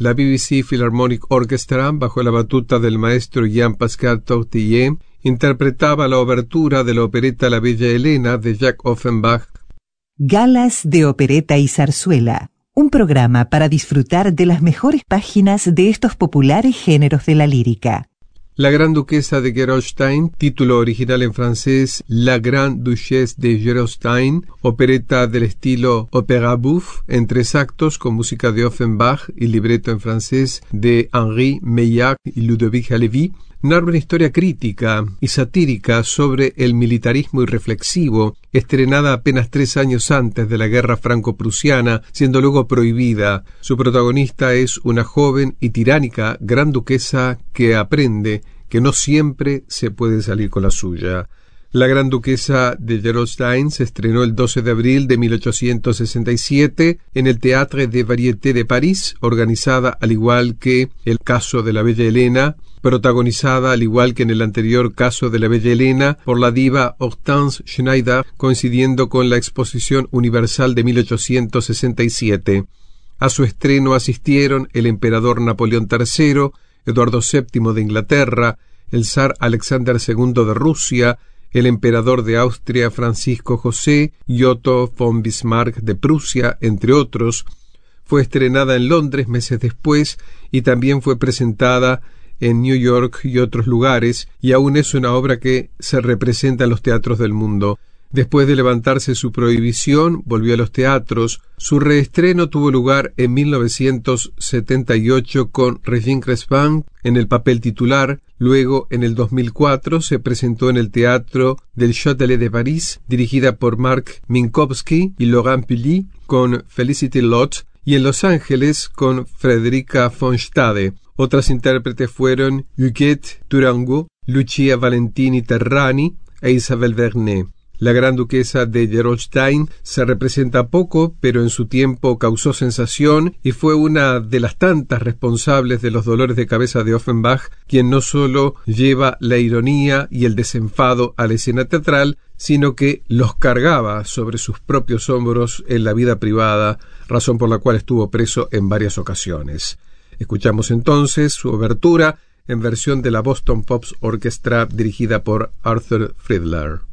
la BBC Philharmonic Orchestra, bajo la batuta del maestro Jean-Pascal Tortillé, interpretaba la obertura de la opereta La Bella Helena de Jacques Offenbach. Galas de Opereta y Zarzuela, un programa para disfrutar de las mejores páginas de estos populares géneros de la lírica. La Gran Duquesa de Gerolstein, título original en francés La Grande Duchesse de Gerolstein, opereta del estilo opéra bouffe, en 3 actos con música de Offenbach y libreto en francés de Henri Meillac y Ludovic Halévy, narra una historia crítica y satírica sobre el militarismo irreflexivo, estrenada apenas 3 años antes de la guerra franco-prusiana, siendo luego prohibida. Su protagonista es una joven y tiránica gran duquesa que aprende que no siempre se puede salir con la suya. La Gran Duquesa de Gerolstein se estrenó el 12 de abril de 1867 en el Théâtre des Variétés de París, organizada al igual que El caso de la Bella Helena, protagonizada al igual que en el anterior Caso de la Bella Helena por la diva Hortense Schneider, coincidiendo con la Exposición Universal de 1867. A su estreno asistieron el emperador Napoleón III, Eduardo VII de Inglaterra, el zar Alexander II de Rusia, el emperador de Austria Francisco José y Otto von Bismarck de Prusia, entre otros. Fue estrenada en Londres meses después y también fue presentada en New York y otros lugares, y aún es una obra que se representa en los teatros del mundo. Después de levantarse su prohibición, volvió a los teatros. Su reestreno tuvo lugar en 1978 con Régine Crespin en el papel titular. Luego, en el 2004, se presentó en el Teatro del Châtelet de París, dirigida por Marc Minkowski y Laurent Pully, con Felicity Lott, y en Los Ángeles con Frederica von Stade. Otras intérpretes fueron Huguette Tourangeau, Lucia Valentini Terrani e Isabelle Vernet. La Gran Duquesa de Gerolstein se representa poco, pero en su tiempo causó sensación y fue una de las tantas responsables de los dolores de cabeza de Offenbach, quien no solo lleva la ironía y el desenfado a la escena teatral, sino que los cargaba sobre sus propios hombros en la vida privada, razón por la cual estuvo preso en varias ocasiones. Escuchamos entonces su obertura en versión de la Boston Pops Orchestra dirigida por Arthur Fiedler.